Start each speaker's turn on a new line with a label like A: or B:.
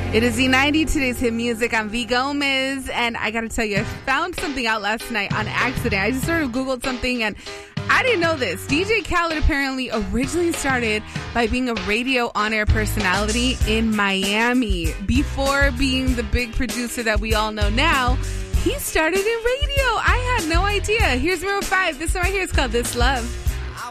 A: It is Z90, today's hit music. I'm V Gomez, and I gotta tell you, I found something out last night on accident. I just sort of Googled something, and I didn't know this. DJ Khaled apparently originally started by being a radio on-air personality in Miami. Before being the big producer that we all know now, he started in radio. I had no idea. Here's number 5. This one right here is called This Love.